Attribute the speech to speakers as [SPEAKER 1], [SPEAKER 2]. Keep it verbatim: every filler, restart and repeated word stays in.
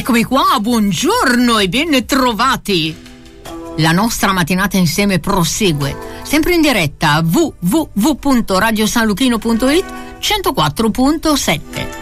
[SPEAKER 1] Eccomi qua, buongiorno e ben trovati. La nostra mattinata insieme prosegue, sempre in diretta a w w w punto radio san luchino punto it centoquattro punto sette.